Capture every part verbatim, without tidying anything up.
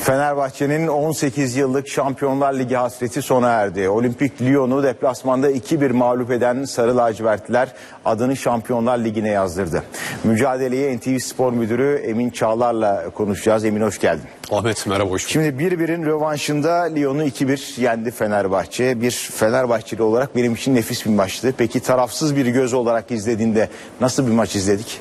Fenerbahçe'nin on sekiz yıllık Şampiyonlar Ligi hasreti sona erdi. Olimpik Lyon'u deplasmanda iki bir mağlup eden Sarı Lacivertliler adını Şampiyonlar Ligi'ne yazdırdı. Mücadeleye N T V Spor Müdürü Emin Çağlar'la konuşacağız. Emin, hoş geldin. Ahmet, merhaba, hoş bulduk. Şimdi bir birin rövanşında Lyon'u iki bir yendi Fenerbahçe. Bir Fenerbahçeli olarak benim için nefis bir maçtı. Peki tarafsız bir göz olarak izlediğinde nasıl bir maç izledik?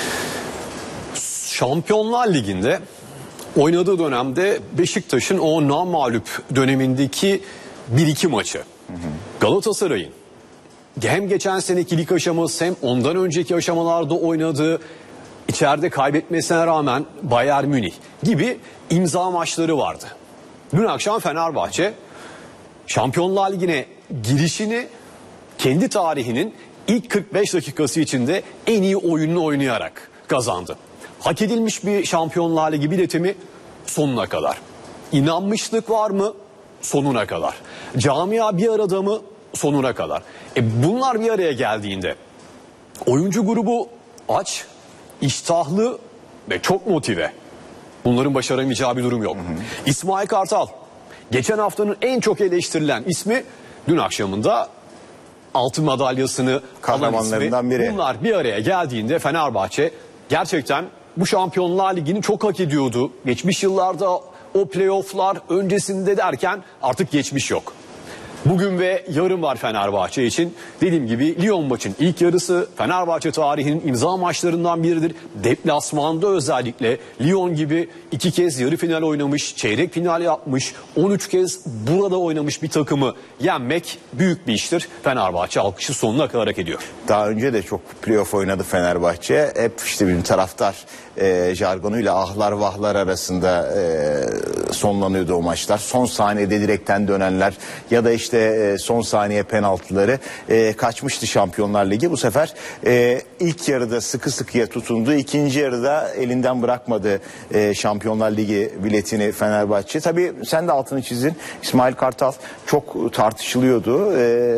Şampiyonlar Ligi'nde oynadığı dönemde Beşiktaş'ın o namağlup dönemindeki bir iki maçı. Hı hı. Galatasaray'ın hem geçen seneki lig aşaması hem ondan önceki aşamalarda oynadığı, içeride kaybetmesine rağmen Bayern Münih gibi imza maçları vardı. Dün akşam Fenerbahçe Şampiyonlar Ligi'ne girişini kendi tarihinin ilk kırk beş dakikası içinde en iyi oyununu oynayarak kazandı. Hak edilmiş bir Şampiyonlar Ligi biletimi sonuna kadar. İnanmışlık var mı? Sonuna kadar. Camia bir arada mı? Sonuna kadar. E bunlar bir araya geldiğinde oyuncu grubu aç, iştahlı ve çok motive. Bunların başaramayacağı bir durum yok. Hı hı. İsmail Kartal, geçen haftanın en çok eleştirilen ismi, dün akşamında altın madalyasını kahramanlarından biri. Bunlar bir araya geldiğinde Fenerbahçe gerçekten bu Şampiyonlar Ligi'ni çok hak ediyordu. Geçmiş yıllarda o playofflar öncesinde derken artık geçmiş yok. Bugün ve yarın var Fenerbahçe için. Dediğim gibi Lyon maçın ilk yarısı Fenerbahçe tarihinin imza maçlarından biridir. Deplasmanda özellikle Lyon gibi iki kez yarı final oynamış, çeyrek final yapmış, on üç kez burada oynamış bir takımı yenmek büyük bir iştir. Fenerbahçe alkışı sonuna kadar hak ediyor. Daha önce de çok playoff oynadı Fenerbahçe. Hep işte bir taraftar e, jargonuyla ahlar vahlar arasında e, sonlanıyordu o maçlar. Son saniyede direkten dönenler ya da işte e, son saniye penaltıları e, kaçmıştı Şampiyonlar Ligi. Bu sefer e, ilk yarıda sıkı sıkıya tutundu. İkinci yarıda elinden bırakmadı e, Şampiyonlar Ligi biletini Fenerbahçe. Tabii sen de altını çizdin. İsmail Kartal çok tartışılıyordu.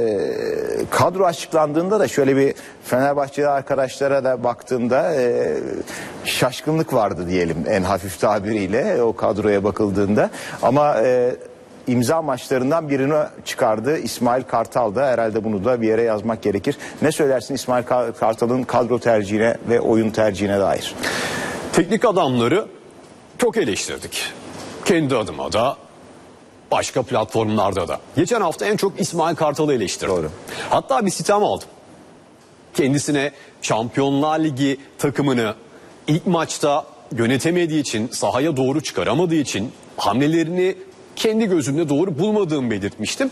E, kadro açıklandığında da şöyle bir Fenerbahçeli arkadaşlara da baktığımda e, şaşkınlık vardı diyelim en hafif tabiriyle o kadroya bakıldığında. Ama e, imza maçlarından birini çıkardı İsmail Kartal da, herhalde bunu da bir yere yazmak gerekir. Ne söylersin İsmail Kartal'ın kadro tercihine ve oyun tercihine dair? Teknik adamları çok eleştirdik. Kendi adıma da, başka platformlarda da. Geçen hafta en çok İsmail Kartal'ı eleştirdim. Doğru. Hatta bir sitem aldım. Kendisine Şampiyonlar Ligi takımını ilk maçta yönetemediği için, sahaya doğru çıkaramadığı için hamlelerini kendi gözümde doğru bulmadığımı belirtmiştim.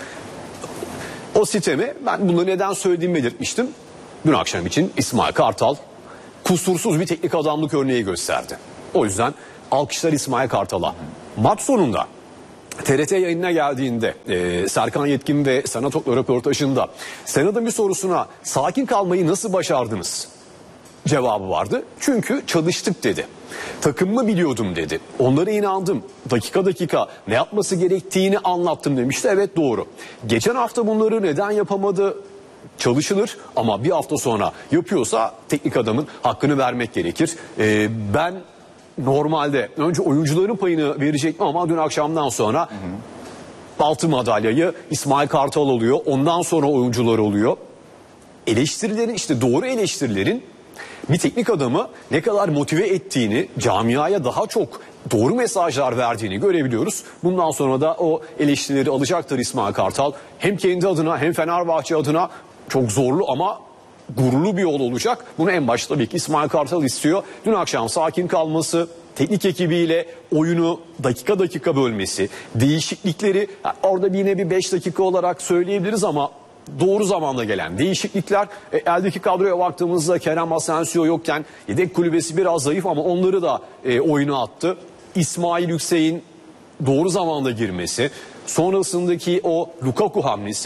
O sitemi ben bunu neden söylediğimi belirtmiştim. Dün akşam için İsmail Kartal kusursuz bir teknik adamlık örneği gösterdi. O yüzden alkışlar İsmail Kartal'a. Maç sonunda T R T yayınına geldiğinde e, Serkan Yetkin ve Senat Oklu röportajında Senat'ın bir sorusuna sakin kalmayı nasıl başardınız cevabı vardı. Çünkü çalıştık dedi. Takımımı biliyordum dedi. Onlara inandım. Dakika dakika ne yapması gerektiğini anlattım demişti. Evet, doğru. Geçen hafta bunları neden yapamadı? Çalışılır ama bir hafta sonra yapıyorsa teknik adamın hakkını vermek gerekir. Ee, ben normalde önce oyuncuların payını verecektim ama dün akşamdan sonra hı hı. altın madalyayı İsmail Kartal oluyor. Ondan sonra oyuncular oluyor. Eleştirilerin, işte doğru eleştirilerin bir teknik adamı ne kadar motive ettiğini, camiaya daha çok doğru mesajlar verdiğini görebiliyoruz. Bundan sonra da o eleştirileri alacaktır İsmail Kartal. Hem kendi adına hem Fenerbahçe adına çok zorlu ama gururlu bir yol olacak. Bunu en başta tabii ki İsmail Kartal istiyor. Dün akşam sakin kalması, teknik ekibiyle oyunu dakika dakika bölmesi, değişiklikleri orada yine bir beş dakika olarak söyleyebiliriz ama doğru zamanda gelen değişiklikler. E, eldeki kadroya baktığımızda Kerem Asensio yokken yedek kulübesi biraz zayıf ama onları da e, oyuna attı. İsmail Yüksek'in doğru zamanda girmesi, sonrasındaki o Lukaku hamlesi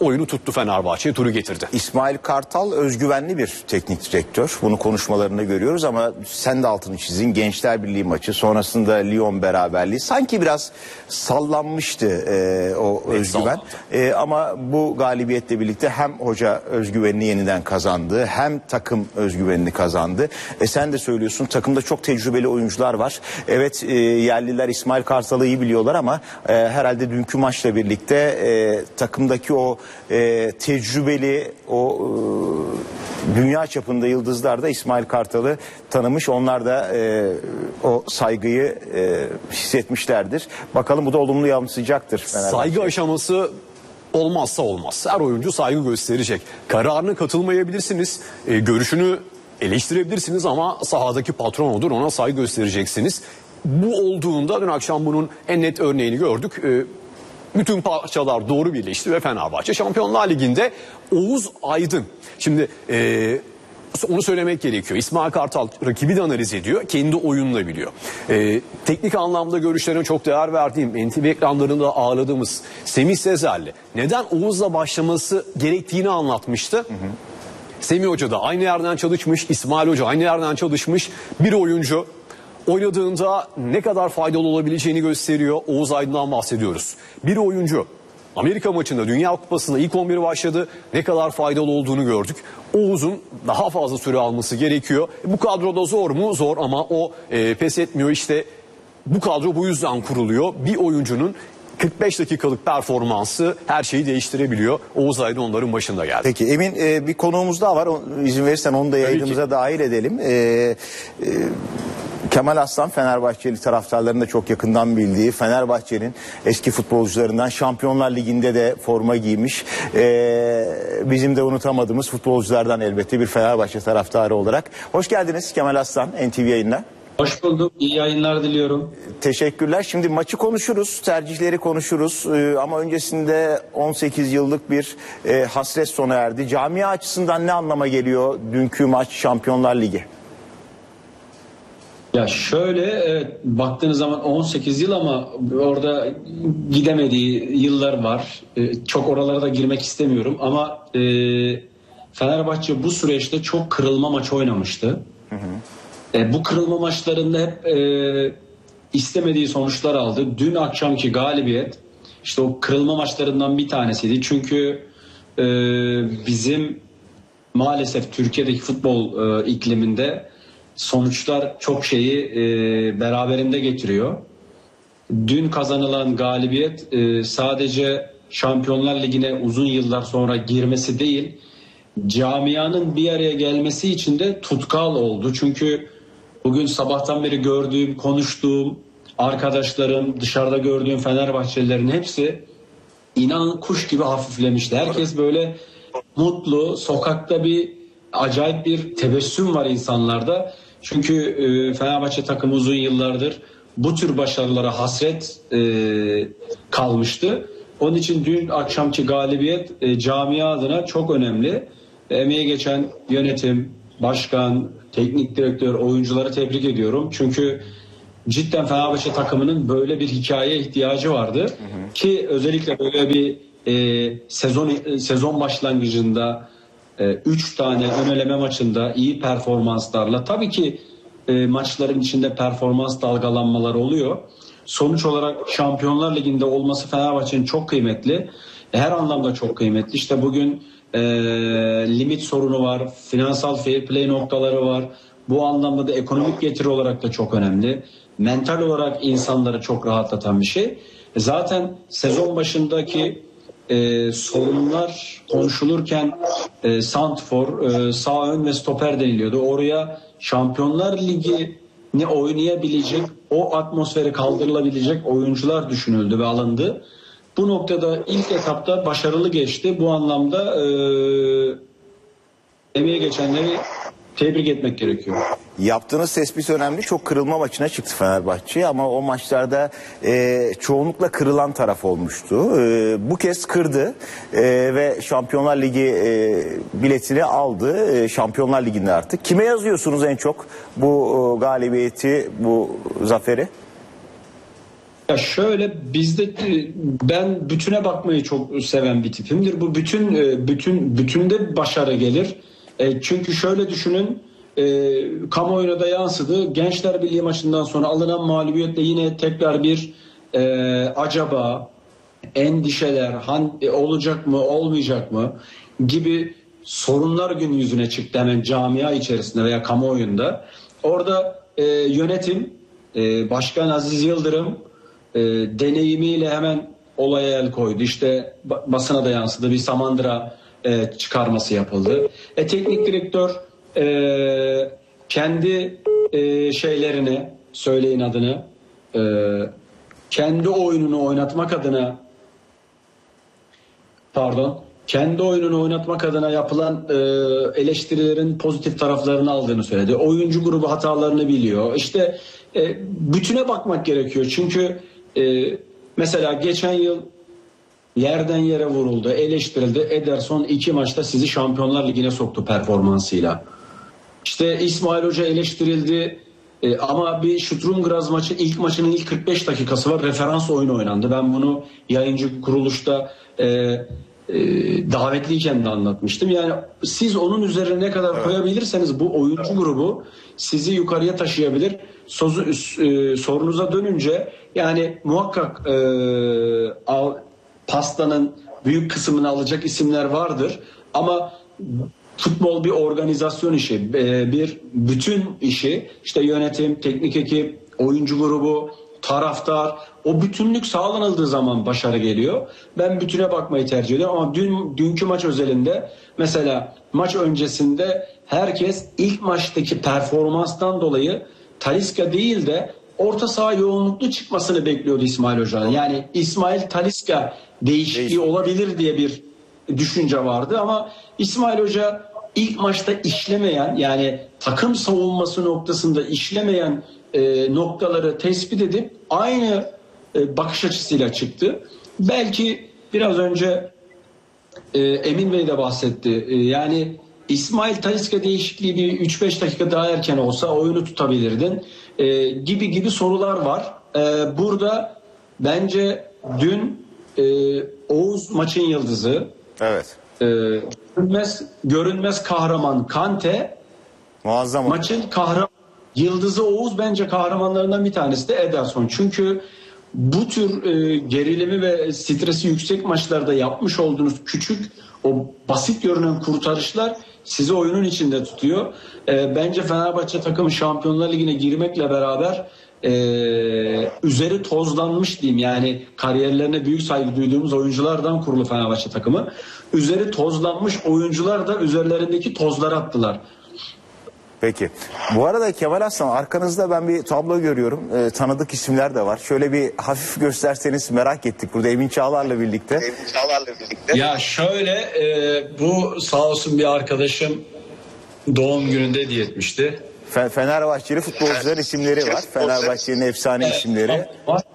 oyunu tuttu Fenerbahçe, turu getirdi. İsmail Kartal özgüvenli bir teknik direktör. Bunu konuşmalarında görüyoruz ama sen de altını çizin. Gençler Birliği maçı, sonrasında Lyon beraberliği. Sanki biraz sallanmıştı e, o evet, özgüven. E, ama bu galibiyetle birlikte hem hoca özgüvenini yeniden kazandı, hem takım özgüvenini kazandı. E, sen de söylüyorsun, takımda çok tecrübeli oyuncular var. Evet, e, yerliler İsmail Kartal'ı iyi biliyorlar ama e, herhalde dünkü maçla birlikte e, takımdaki o e, tecrübeli, o e, dünya çapında yıldızlar da İsmail Kartal'ı tanımış. Onlar da e, o saygıyı e, hissetmişlerdir. Bakalım bu da olumlu yansıyacaktır. Saygı aşaması olmazsa olmaz. Her oyuncu saygı gösterecek. Kararına katılmayabilirsiniz. E, görüşünü eleştirebilirsiniz ama sahadaki patron odur, ona saygı göstereceksiniz. Bu olduğunda dün akşam bunun en net örneğini gördük. E, bütün parçalar doğru birleşti ve Fenerbahçe Şampiyonlar Ligi'nde. Oğuz Aydın. Şimdi e, onu söylemek gerekiyor. İsmail Kartal rakibi de analiz ediyor. Kendi oyununu da biliyor. E, teknik anlamda görüşlerine çok değer verdiğim, N T V ekranlarında ağırladığımız Semih Sezer'le neden Oğuz'la başlaması gerektiğini anlatmıştı. Hı hı. Semih Hoca da aynı yerden çalışmış, İsmail Hoca aynı yerden çalışmış. Bir oyuncu oynadığında ne kadar faydalı olabileceğini gösteriyor. Oğuz Aydın'dan bahsediyoruz. Bir oyuncu Amerika maçında, Dünya Kupası'nda ilk on bir başladı. Ne kadar faydalı olduğunu gördük. Oğuz'un daha fazla süre alması gerekiyor. Bu kadroda zor mu? Zor ama o e, pes etmiyor. İşte bu kadro bu yüzden kuruluyor. Bir oyuncunun kırk beş dakikalık performansı her şeyi değiştirebiliyor. Oğuz Aydın onların başında geldi. Peki Emin, e, bir konuğumuz daha var. O, izin verirsen onu da yayınımıza dahil edelim. E, e, Kemal Aslan, Fenerbahçeli taraftarların da çok yakından bildiği, Fenerbahçe'nin eski futbolcularından, Şampiyonlar Ligi'nde de forma giymiş. Ee, bizim de unutamadığımız futbolculardan elbette, bir Fenerbahçe taraftarı olarak. Hoş geldiniz Kemal Aslan, N T V yayınına. Hoş bulduk. İyi yayınlar diliyorum. Teşekkürler. Şimdi maçı konuşuruz, tercihleri konuşuruz. Ee, ama öncesinde on sekiz yıllık bir e, hasret sona erdi. Camia açısından ne anlama geliyor dünkü maç, Şampiyonlar Ligi? Ya şöyle, evet, baktığınız zaman on sekiz yıl ama orada gidemediği yıllar var. E, çok oralara da girmek istemiyorum ama e, Fenerbahçe bu süreçte çok kırılma maçı oynamıştı. Hı hı. E, bu kırılma maçlarında hep e, istemediği sonuçlar aldı. Dün akşamki galibiyet işte o kırılma maçlarından bir tanesiydi. Çünkü e, bizim maalesef Türkiye'deki futbol e, ikliminde sonuçlar çok şeyi e, beraberinde getiriyor. Dün kazanılan galibiyet e, sadece Şampiyonlar Ligi'ne uzun yıllar sonra girmesi değil, camianın bir araya gelmesi için de tutkal oldu. Çünkü bugün sabahtan beri gördüğüm, konuştuğum arkadaşlarım, dışarıda gördüğüm Fenerbahçelilerin hepsi inanın kuş gibi hafiflemişti. Herkes böyle mutlu, sokakta bir acayip bir tebessüm var insanlarda. Çünkü e, Fenerbahçe takımı uzun yıllardır bu tür başarılara hasret e, kalmıştı. Onun için dün akşamki galibiyet e, camia adına çok önemli. Emeğe geçen yönetim, başkan, teknik direktör, oyuncuları tebrik ediyorum. Çünkü cidden Fenerbahçe takımının böyle bir hikayeye ihtiyacı vardı. Hı hı. Ki özellikle böyle bir e, sezon e, sezon başlangıcında üç tane ön eleme maçında iyi performanslarla, tabii ki e, maçların içinde performans dalgalanmaları oluyor. Sonuç olarak Şampiyonlar Ligi'nde olması Fenerbahçe'nin çok kıymetli. Her anlamda çok kıymetli. İşte bugün e, limit sorunu var, finansal fair play noktaları var. Bu anlamda da ekonomik getiri olarak da çok önemli. Mental olarak insanları çok rahatlatan bir şey. Zaten sezon başındaki Ee, sorunlar konuşulurken e, Santfor, e, sağ ön ve stoper deniliyordu. Oraya Şampiyonlar Ligi'ni oynayabilecek, o atmosferi kaldırılabilecek oyuncular düşünüldü ve alındı. Bu noktada ilk etapta başarılı geçti. Bu anlamda e, emeğe geçenleri tebrik etmek gerekiyor. Yaptığınız tespit önemli. Çok kırılma maçına çıktı Fenerbahçe ama o maçlarda e, çoğunlukla kırılan taraf olmuştu. E, bu kez kırdı e, ve Şampiyonlar Ligi e, biletini aldı. E, Şampiyonlar Ligi'nde artık. Kime yazıyorsunuz en çok bu e, galibiyeti, bu zaferi? Ya şöyle, bizde ben bütüne bakmayı çok seven bir tipimdir. Bu bütün bütün bütünde başarı gelir. Çünkü şöyle düşünün, kamuoyuna da yansıdı. Gençler Birliği maçından sonra alınan mağlubiyetle yine tekrar bir e, acaba, endişeler, han, e, olacak mı, olmayacak mı gibi sorunlar gün yüzüne çıktı hemen camia içerisinde veya kamuoyunda. Orada e, yönetim, e, Başkan Aziz Yıldırım e, deneyimiyle hemen olaya el koydu. İşte basına da yansıdı. Bir Samandıra e, çıkarması yapıldı. E, teknik direktör e, kendi e, şeylerini, söyleyin adını, e, kendi oyununu oynatmak adına pardon kendi oyununu oynatmak adına yapılan e, eleştirilerin pozitif taraflarını aldığını söyledi. Oyuncu grubu hatalarını biliyor. İşte e, bütüne bakmak gerekiyor. Çünkü e, mesela geçen yıl yerden yere vuruldu, eleştirildi. Ederson iki maçta sizi Şampiyonlar Ligi'ne soktu performansıyla. İşte İsmail Hoca eleştirildi. E, ama bir Stuttgart maçı, ilk maçının ilk kırk beş dakikası var. Referans oyunu oynandı. Ben bunu yayıncı kuruluşta e, e, davetliyken de anlatmıştım. Yani siz onun üzerine ne kadar evet. koyabilirseniz bu oyuncu grubu sizi yukarıya taşıyabilir. Sozu, e, sorunuza dönünce yani muhakkak e, al, pastanın büyük kısmını alacak isimler vardır. Ama futbol bir organizasyon işi, bir bütün işi. İşte yönetim, teknik ekip, oyuncu grubu, taraftar, o bütünlük sağlanıldığı zaman başarı geliyor. Ben bütüne bakmayı tercih ediyorum ama dün dünkü maç özelinde mesela maç öncesinde herkes ilk maçtaki performanstan dolayı Talisca değil de orta saha yoğunluklu çıkmasını bekliyordu İsmail Hoca'nın. Yani İsmail Talisca değişikliği Değiş. olabilir diye bir düşünce vardı ama İsmail Hoca ilk maçta işlemeyen, yani takım savunması noktasında işlemeyen e, noktaları tespit edip aynı e, bakış açısıyla çıktı. Belki biraz önce e, Emin Bey de bahsetti. E, yani İsmail Talisca değişikliği bir üç beş dakika daha erken olsa oyunu tutabilirdin e, gibi gibi sorular var. E, burada bence dün e, Oğuz maçın yıldızı. Evet. E, görünmez, görünmez kahraman Kante, muazzam maçın kahraman yıldızı Oğuz, bence kahramanlarından bir tanesi de Ederson. Çünkü bu tür e, gerilimi ve stresi yüksek maçlarda yapmış olduğunuz küçük, o basit görünen kurtarışlar sizi oyunun içinde tutuyor. E, bence Fenerbahçe takımı Şampiyonlar Ligi'ne girmekle beraber e, üzeri tozlanmış diyeyim, yani kariyerlerine büyük saygı duyduğumuz oyunculardan kurulu Fenerbahçe takımı. Üzeri tozlanmış oyuncular da üzerlerindeki tozları attılar. Peki. Bu arada Kemal Aslan, arkanızda ben bir tablo görüyorum. E, tanıdık isimler de var. Şöyle bir hafif gösterseniz, merak ettik. Burada Emin Çağlar'la birlikte. Emin Çağlar'la birlikte. Ya şöyle, e, bu sağ olsun bir arkadaşım doğum gününde hediye etmişti. Fenerbahçeli futbolcuların isimleri var. Fenerbahçe'nin efsane evet, isimleri.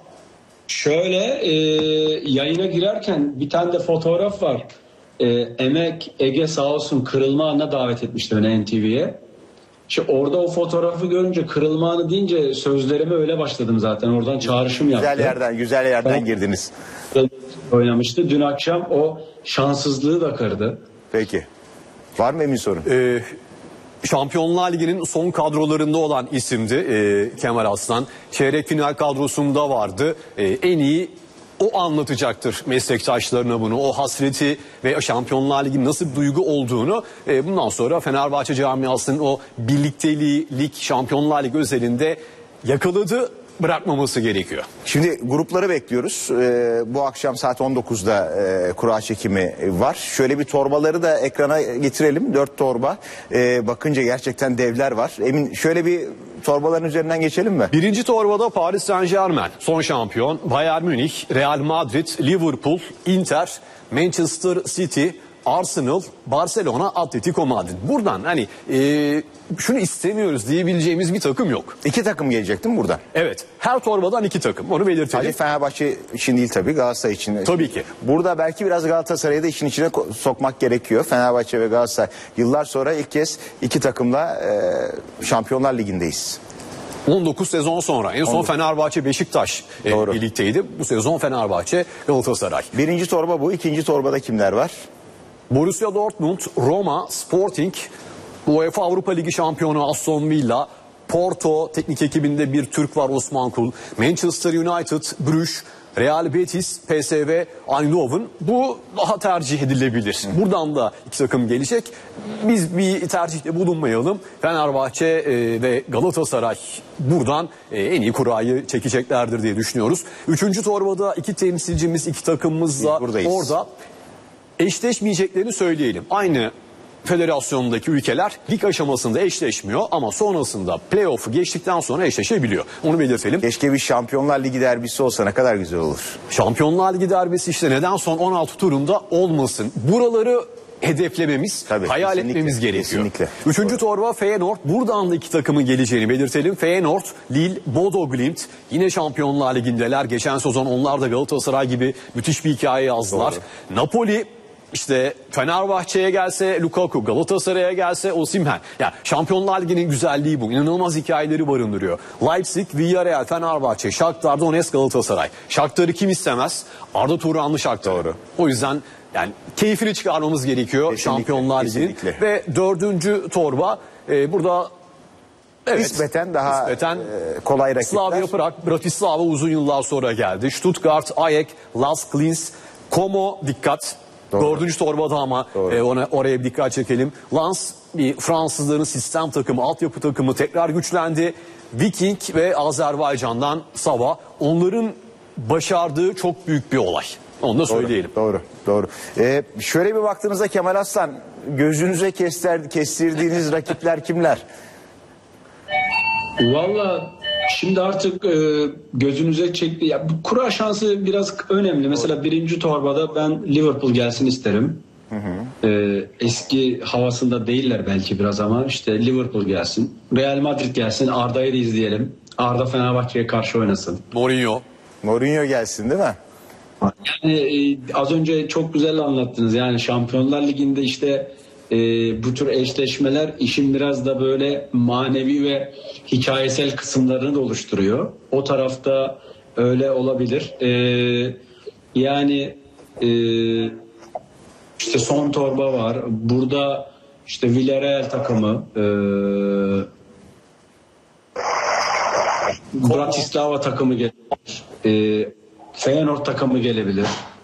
Şöyle e, yayına girerken bir tane de fotoğraf var. E, Emek Ege sağ olsun kırılma anına davet etmişti beni N T V'ye. İşte orada o fotoğrafı görünce, kırılma anı deyince sözlerime öyle başladım zaten. Oradan çağrışım yaptım. Güzel yerden, güzel yerden ben, girdiniz. Oynamıştı. Dün akşam o şanssızlığı da kırdı. Peki. Var mı Emin sorun? Ee, Şampiyonlar Ligi'nin son kadrolarında olan isimdi e, Kemal Aslan. Çeyrek final kadrosunda vardı. E, en iyi o anlatacaktır meslektaşlarına bunu. O hasreti ve Şampiyonlar Ligi nasıl bir duygu olduğunu e, bundan sonra Fenerbahçe camiasının o birlikteliği, lig, Şampiyonlar Ligi özelinde yakaladı, bırakmaması gerekiyor. Şimdi grupları bekliyoruz. Ee, bu akşam saat on dokuzda e, kura çekimi var. Şöyle bir torbaları da ekrana getirelim. Dört torba. Ee, bakınca gerçekten devler var. Emin, şöyle bir torbaların üzerinden geçelim mi? Birinci torbada Paris Saint-Germain, son şampiyon. Bayern Münih, Real Madrid, Liverpool, Inter, Manchester City, Arsenal, Barcelona, Atletico Madrid. Buradan hani e, şunu istemiyoruz diyebileceğimiz bir takım yok. İki takım gelecek değil mi buradan? Evet. Her torbadan iki takım. Onu belirtelim. Sadece Fenerbahçe için değil tabii, Galatasaray için. Tabii ki. Burada belki biraz Galatasaray'ı da işin içine sokmak gerekiyor. Fenerbahçe ve Galatasaray. Yıllar sonra ilk kez iki takımla e, Şampiyonlar Ligi'ndeyiz. on dokuz sezon sonra. En son Fenerbahçe Beşiktaş e, birlikteydi. Bu sezon Fenerbahçe Galatasaray. Birinci torba bu. İkinci torbada kimler var? Borussia Dortmund, Roma, Sporting, UEFA Avrupa Ligi şampiyonu Aston Villa, Porto teknik ekibinde bir Türk var, Osman Kul, Manchester United, Bruges, Real Betis, P S V Eindhoven. Bu daha tercih edilebilir. Buradan da iki takım gelecek. Biz bir tercihte bulunmayalım. Fenerbahçe e, ve Galatasaray buradan e, en iyi kurayı çekeceklerdir diye düşünüyoruz. Üçüncü torbada iki temsilcimiz, iki takımımız da orada. Eşleşmeyeceklerini söyleyelim. Aynı federasyondaki ülkeler lig aşamasında eşleşmiyor ama sonrasında playoff'u geçtikten sonra eşleşebiliyor. Onu belirtelim. Keşke bir Şampiyonlar Ligi derbisi olsa ne kadar güzel olur. Şampiyonlar Ligi derbisi işte neden son on altı turunda olmasın? Buraları hedeflememiz, Tabii, hayal kesinlikle, etmemiz gerekiyor. Kesinlikle. Üçüncü Doğru. torba Feyenoord. Buradan da iki takımın geleceğini belirtelim. Feyenoord, Lille, Bodo Glimt yine Şampiyonlar Ligi'ndeler. Geçen sezon onlar da Galatasaray gibi müthiş bir hikaye yazdılar. Doğru. Napoli, İşte Fenerbahçe'ye gelse Lukaku, Galatasaray'a gelse Osimhen. Yani Şampiyonlar Ligi'nin güzelliği bu. İnanılmaz hikayeleri barındırıyor. Leipzig, Villarreal, Fenerbahçe, Shakhtar Donetsk, Galatasaray. Shakhtar'ı kim istemez? Arda Turanlı Shakhtar. Doğru. O yüzden yani keyfini çıkarmamız gerekiyor kesinlikle, Şampiyonlar Ligi'nin. Ve dördüncü torba e, burada evet, nispeten daha nispeten, e, kolay rakipler. Slavia Prag, Bratislava uzun yıllar sonra geldi. Stuttgart, Ajax, Las Klins, Como dikkat. Doğru. Dördüncü torbada ama e, ona, oraya bir dikkat çekelim. Lens bir Fransızların sistem takımı, altyapı takımı tekrar güçlendi. Viking ve Azerbaycan'dan Sava. Onların başardığı çok büyük bir olay. Onu da söyleyelim. Doğru, doğru. doğru. Ee, şöyle bir baktığınızda Kemal Aslan, gözünüze kester, kestirdiğiniz rakipler kimler? Valla şimdi artık e, gözünüze çekti. Ya, bu kura şansı biraz önemli. Mesela birinci torbada ben Liverpool gelsin isterim. Hı hı. E, eski havasında değiller belki biraz ama işte Liverpool gelsin. Real Madrid gelsin. Arda'yı da izleyelim. Arda Fenerbahçe'ye karşı oynasın. Mourinho. Mourinho gelsin değil mi? Yani e, az önce çok güzel anlattınız. Yani Şampiyonlar Ligi'nde işte e, bu tür eşleşmeler işin biraz da böyle manevi ve hikayesel kısımlarını da oluşturuyor. O tarafta öyle olabilir. E, yani e, işte son torba var. Burada işte Villarreal takımı, e, Bratislava takımı gelebilir. E, Feyenoord takımı gelebilir.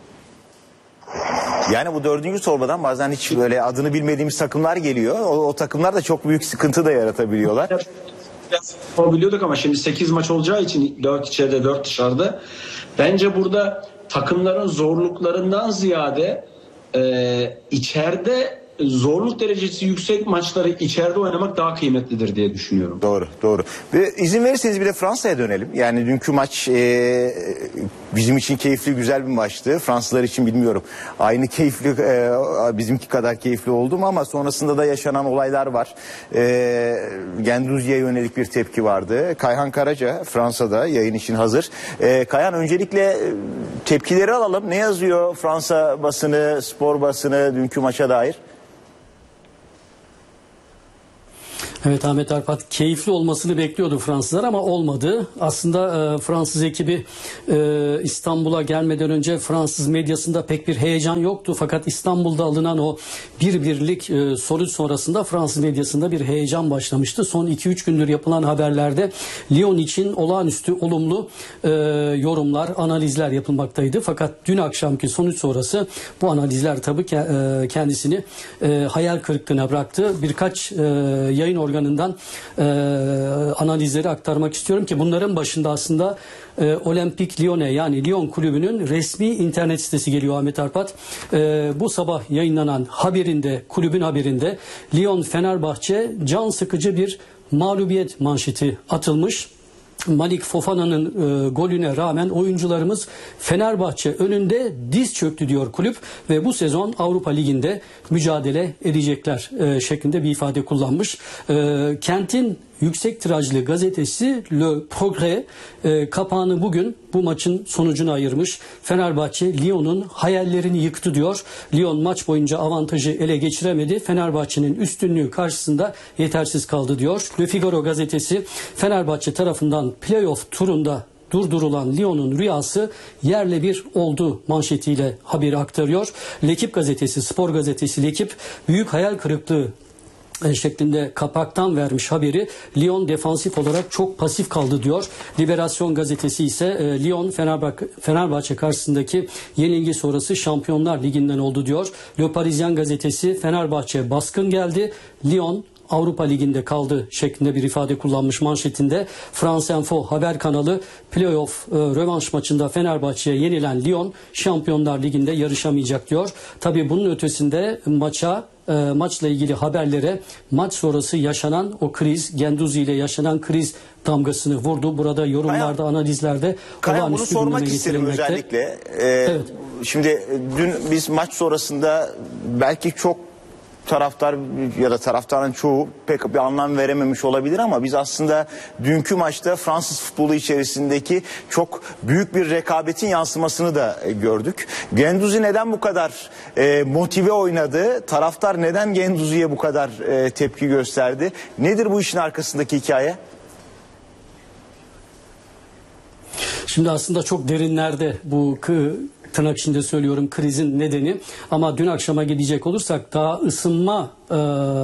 Yani bu dördüncü torbadan bazen hiç böyle adını bilmediğimiz takımlar geliyor. O, o takımlar da çok büyük sıkıntı da yaratabiliyorlar. Biliyorduk ama şimdi sekiz maç olacağı için dört içeride dört dışarıda. Bence burada takımların zorluklarından ziyade e, içeride zorluk derecesi yüksek maçları içeride oynamak daha kıymetlidir diye düşünüyorum. Doğru, doğru. Ve izin verirseniz bir de Fransa'ya dönelim. Yani dünkü maç e, bizim için keyifli, güzel bir maçtı. Fransızlar için bilmiyorum. Aynı keyifli, e, bizimki kadar keyifli oldu mu ama sonrasında da yaşanan olaylar var. E, Gendouzi'ye yönelik bir tepki vardı. Kayhan Karaca Fransa'da yayın için hazır. E, Kayhan, öncelikle tepkileri alalım. Ne yazıyor Fransa basını, spor basını dünkü maça dair? Evet, Ahmet Arpat, keyifli olmasını bekliyordu Fransızlar ama olmadı. Aslında e, Fransız ekibi e, İstanbul'a gelmeden önce Fransız medyasında pek bir heyecan yoktu. Fakat İstanbul'da alınan o bir birlik e, sonuç sonrasında Fransız medyasında bir heyecan başlamıştı. Son iki üç gündür yapılan haberlerde Lyon için olağanüstü olumlu e, yorumlar, analizler yapılmaktaydı. Fakat dün akşamki sonuç sonrası bu analizler tabii ke- e, kendisini e, hayal kırıklığına bıraktı. Birkaç e, yayın organı organından e, analizleri aktarmak istiyorum ki bunların başında aslında e, Olympique Lyonnais, yani Lyon kulübünün resmi internet sitesi geliyor Ahmet Arpat. E, bu sabah yayınlanan haberinde, kulübün haberinde Lyon Fenerbahçe can sıkıcı bir mağlubiyet manşeti atılmış. Malik Fofana'nın e, golüne rağmen oyuncularımız Fenerbahçe önünde diz çöktü diyor kulüp ve bu sezon Avrupa Ligi'nde mücadele edecekler e, şeklinde bir ifade kullanmış. E, kentin yüksek tirajlı gazetesi Le Progrès e, kapağını bugün bu maçın sonucunu ayırmış. Fenerbahçe Lyon'un hayallerini yıktı diyor. Lyon maç boyunca avantajı ele geçiremedi. Fenerbahçe'nin üstünlüğü karşısında yetersiz kaldı diyor. Le Figaro gazetesi Fenerbahçe tarafından playoff turunda durdurulan Lyon'un rüyası yerle bir oldu manşetiyle haberi aktarıyor. L'Équipe gazetesi, spor gazetesi L'Équipe büyük hayal kırıklığı şeklinde kapaktan vermiş haberi. Lyon defansif olarak çok pasif kaldı diyor. Liberasyon gazetesi ise e, Lyon Fenerbahçe, Fenerbahçe karşısındaki yenilgi sonrası Şampiyonlar Ligi'nden oldu diyor. Le Parisien gazetesi Fenerbahçe baskın geldi. Lyon Avrupa Ligi'nde kaldı şeklinde bir ifade kullanmış manşetinde. France Info haber kanalı playoff e, rövanş maçında Fenerbahçe'ye yenilen Lyon Şampiyonlar Ligi'nde yarışamayacak diyor. Tabii bunun ötesinde maça e, maçla ilgili haberlere maç sonrası yaşanan o kriz, Guendouzi ile yaşanan kriz damgasını vurdu. Burada yorumlarda, Kaya, analizlerde Kaya bunu sormak isterim özellikle. Ee, evet. Şimdi dün biz maç sonrasında belki çok taraftar ya da taraftarın çoğu pek bir anlam verememiş olabilir ama biz aslında dünkü maçta Fransız futbolu içerisindeki çok büyük bir rekabetin yansımasını da gördük. Guendouzi neden bu kadar e, motive oynadı? Taraftar neden Guendouzi'ye bu kadar e, tepki gösterdi? Nedir bu işin arkasındaki hikaye? Şimdi aslında çok derinlerde bu kı tırnak içinde söylüyorum krizin nedeni, ama dün akşama gidecek olursak daha ısınma e,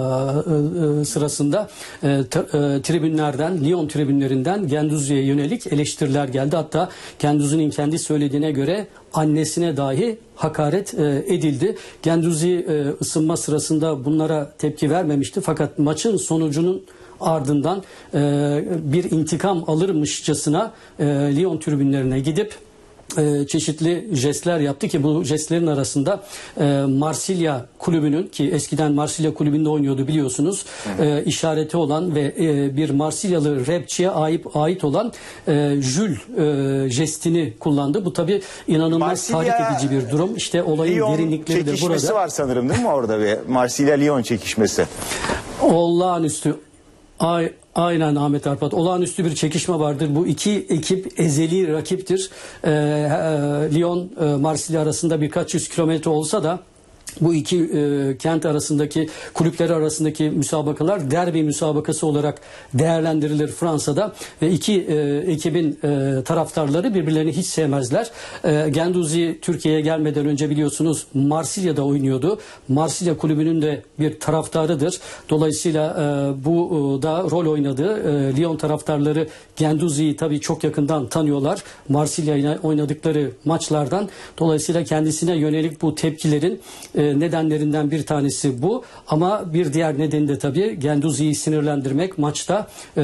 e, sırasında e, t, e, tribünlerden, Lyon tribünlerinden Guendouzi'ye yönelik eleştiriler geldi. Hatta Guendouzi'nin kendi söylediğine göre annesine dahi hakaret e, edildi. Guendouzi e, ısınma sırasında bunlara tepki vermemişti, fakat maçın sonucunun ardından e, bir intikam alırmışçasına e, Lyon tribünlerine gidip e, çeşitli jestler yaptı ki bu jestlerin arasında e, Marsilya kulübünün, ki eskiden Marsilya kulübünde oynuyordu biliyorsunuz, e, işareti olan ve e, bir Marsilyalı rapçiye ait, ait olan e, Jules e, jestini kullandı. Bu tabi inanılmaz Marsilya, tahrik edici bir durum. İşte olayın Lyon derinlikleri de burada. çekişmesi var sanırım değil mi orada bir Marsilya-Lyon çekişmesi? Olağanüstü. Ay, aynen Ahmet Arpat. Olağanüstü bir çekişme vardır. Bu iki ekip ezeli rakiptir. Ee, e, Lyon, e, Marsilya arasında birkaç yüz kilometre olsa da bu iki e, kent arasındaki, kulüpleri arasındaki müsabakalar derbi müsabakası olarak değerlendirilir Fransa'da ve iki e, ekibin e, taraftarları birbirlerini hiç sevmezler. E, Guendouzi Türkiye'ye gelmeden önce biliyorsunuz Marsilya'da oynuyordu. Marsilya kulübünün de bir taraftarıdır. Dolayısıyla e, bu e, da rol oynadı. E, Lyon taraftarları Guendouzi'yi tabii çok yakından tanıyorlar. Marsilya ile oynadıkları maçlardan. Dolayısıyla kendisine yönelik bu tepkilerin e, nedenlerinden bir tanesi bu. Ama bir diğer nedeni de tabii Guendouzi'yi sinirlendirmek, maçta e,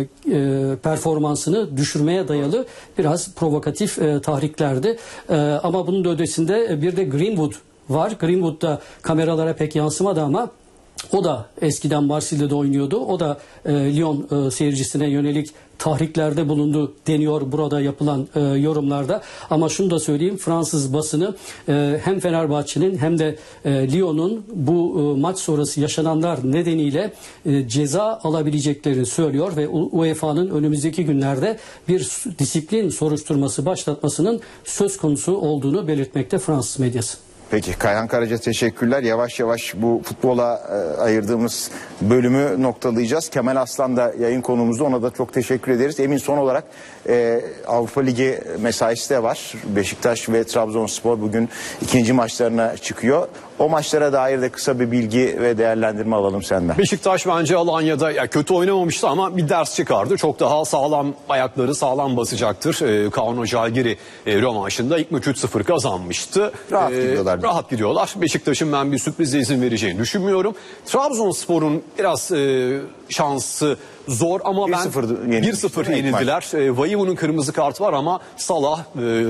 e, performansını düşürmeye dayalı biraz provokatif e, tahriklerdi. E, ama bunun da ötesinde bir de Greenwood var. Greenwood da kameralara pek yansımadı ama o da eskiden Marsilya'da oynuyordu. O da e, Lyon e, seyircisine yönelik tahriklerde bulundu deniyor burada yapılan e, yorumlarda. Ama şunu da söyleyeyim, Fransız basını e, hem Fenerbahçe'nin hem de e, Lyon'un bu e, maç sonrası yaşananlar nedeniyle e, ceza alabileceklerini söylüyor ve U E F A'nın önümüzdeki günlerde bir disiplin soruşturması başlatmasının söz konusu olduğunu belirtmekte Fransız medyası. Peki Kayhan Karaca teşekkürler. Yavaş yavaş bu futbola e, ayırdığımız bölümü noktalayacağız. Kemal Aslan da yayın konuğumuzda, ona da çok teşekkür ederiz. Emin, son olarak e, Avrupa Ligi mesaisi de var. Beşiktaş ve Trabzonspor bugün ikinci maçlarına çıkıyor. O maçlara dair de kısa bir bilgi ve değerlendirme alalım senden. Beşiktaş bence Alanya'da ya kötü oynamamıştı ama bir ders çıkardı. Çok daha sağlam, ayakları sağlam basacaktır. Ee, Kauno Žalgiris e, rövanşında ilk maç üç sıfır kazanmıştı. Rahat ee, gidiyorlar. Rahat gidiyorlar. Beşiktaş'ın ben bir sürprize izin vereceğini düşünmüyorum. Trabzonspor'un biraz e, şansı zor ama ben bir sıfır yenildiler. E, Vayivo'nun kırmızı kartı var ama Salah e,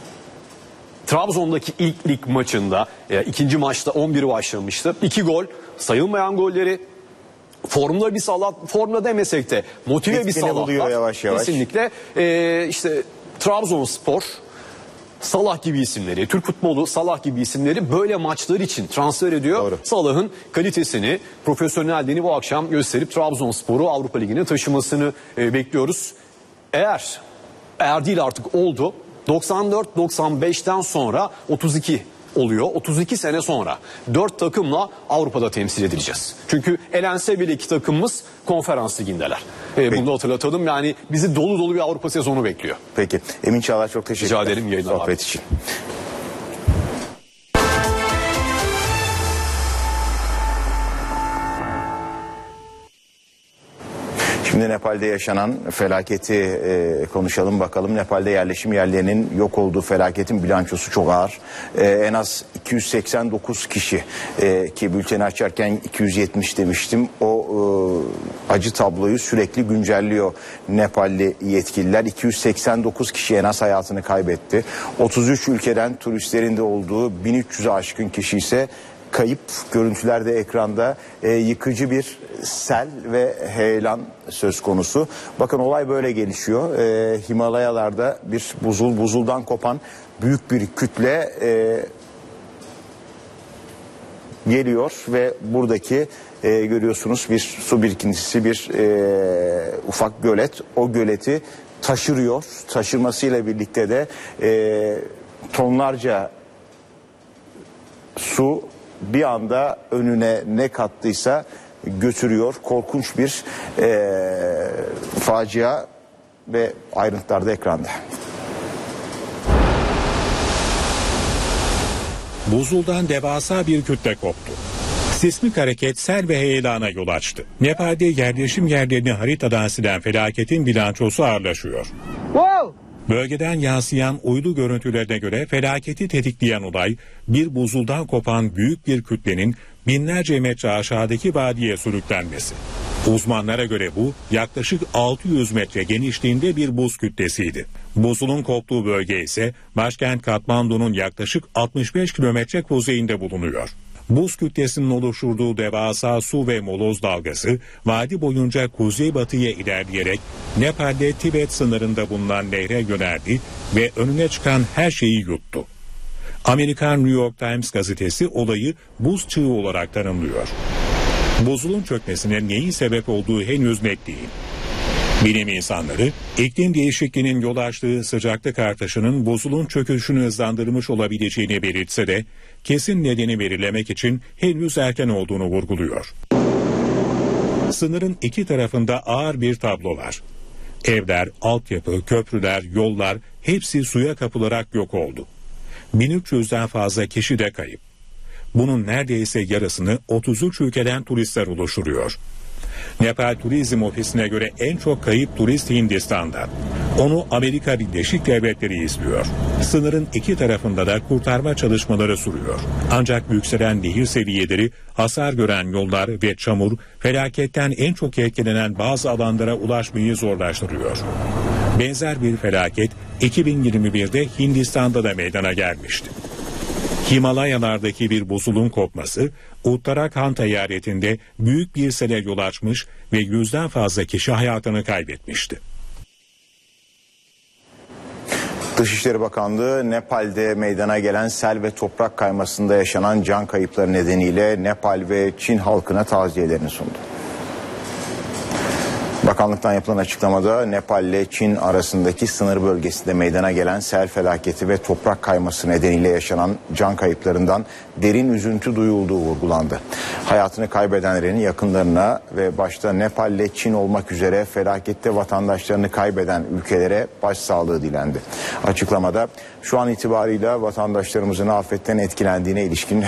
Trabzon'daki ilk lig maçında e, ikinci maçta on bir başlamıştı. İki gol, sayılmayan golleri, formda bir Salah, formda demesek de motive bir Salah var. Yavaş yavaş. Kesinlikle. E, işte Trabzonspor Salah gibi isimleri, Türk futbolu Salah gibi isimleri böyle maçlar için transfer ediyor. Doğru. Salah'ın kalitesini, profesyonelliğini bu akşam gösterip Trabzonspor'u Avrupa Ligi'ne taşımasını e, bekliyoruz. Eğer, eğer değil artık oldu. doksan dört doksan beşten sonra otuz iki oluyor. otuz iki sene sonra dört takımla Avrupa'da temsil edileceğiz. Çünkü elense bile iki takımımız konferans ligindeler. Ee, bunu da hatırlatalım. Yani bizi dolu dolu bir Avrupa sezonu bekliyor. Peki. Emin Çağlar çok teşekkürler. Rica ederim, yayınlar sohbet abi. için. Şimdi Nepal'de yaşanan felaketi e, konuşalım bakalım. Nepal'de yerleşim yerlerinin yok olduğu felaketin bilançosu çok ağır. E, en az iki yüz seksen dokuz kişi e, ki bülteni açarken iki yüz yetmiş demiştim. O e, acı tabloyu sürekli güncelliyor Nepalli yetkililer. iki yüz seksen dokuz kişi en az hayatını kaybetti. otuz üç ülkeden turistlerin de olduğu bin üç yüze aşkın kişi ise kayıp. Görüntülerde ekranda e, yıkıcı bir sel ve heyelan söz konusu. Bakın olay böyle gelişiyor. E, Himalayalarda bir buzul buzuldan kopan büyük bir kütle e, geliyor ve buradaki e, görüyorsunuz bir su birikintisi, bir e, ufak gölet. O göleti taşırıyor. Taşırmasıyla birlikte de e, tonlarca su bir anda önüne ne kattıysa götürüyor. Korkunç bir e, facia ve ayrıntılar da ekranda. Buzuldan devasa bir kütle koptu. Sismik hareket sel ve heyelana yol açtı. Nepal'de yerleşim yerlerini haritadan silen felaketin bilançosu ağırlaşıyor. Wow! Bölgeden yansıyan uydu görüntülerine göre felaketi tetikleyen olay bir buzuldan kopan büyük bir kütlenin binlerce metre aşağıdaki vadiye sürüklenmesi. Uzmanlara göre bu yaklaşık altı yüz metre genişliğinde bir buz kütlesiydi. Buzulun koptuğu bölge ise başkent Katmandu'nun yaklaşık altmış beş kilometre kuzeyinde bulunuyor. Buz kütlesinin oluşturduğu devasa su ve moloz dalgası vadi boyunca kuzeybatıya ilerleyerek Nepal'de Tibet sınırında bulunan nehre yöneldi ve önüne çıkan her şeyi yuttu. Amerikan New York Times gazetesi olayı buz çığı olarak tanımlıyor. Buzulun çökmesine neyin sebep olduğu henüz net değil. Bilim insanları iklim değişikliğinin yol açtığı sıcaklık artışının buzulun çöküşünü hızlandırmış olabileceğini belirtse de kesin nedeni belirlemek için henüz erken olduğunu vurguluyor. Sınırın iki tarafında ağır bir tablo var. Evler, altyapı, köprüler, yollar hepsi suya kapılarak yok oldu. bin üç yüzden fazla kişi de kayıp. Bunun neredeyse yarısını otuz üç ülkeden turistler oluşturuyor. Nepal Turizm Ofisi'ne göre en çok kayıp turist Hindistan'da. Onu Amerika Birleşik Devletleri izliyor. Sınırın iki tarafında da kurtarma çalışmaları sürüyor. Ancak yükselen nehir seviyeleri, hasar gören yollar ve çamur felaketten en çok etkilenen bazı alanlara ulaşmayı zorlaştırıyor. Benzer bir felaket iki bin yirmi birde Hindistan'da da meydana gelmişti. Himalayalardaki bir buzulun kopması Uttarakhand eyaletinde büyük bir sele yol açmış ve yüzden fazla kişi hayatını kaybetmişti. Dışişleri Bakanlığı Nepal'de meydana gelen sel ve toprak kaymasında yaşanan can kayıpları nedeniyle Nepal ve Çin halkına taziyelerini sundu. Bakanlıktan yapılan açıklamada Nepal ile Çin arasındaki sınır bölgesinde meydana gelen sel felaketi ve toprak kayması nedeniyle yaşanan can kayıplarından derin üzüntü duyulduğu vurgulandı. Hayatını kaybedenlerin yakınlarına ve başta Nepal ile Çin olmak üzere felakette vatandaşlarını kaybeden ülkelere başsağlığı dilendi. Açıklamada şu an itibarıyla vatandaşlarımızın afetten etkilendiğine ilişkin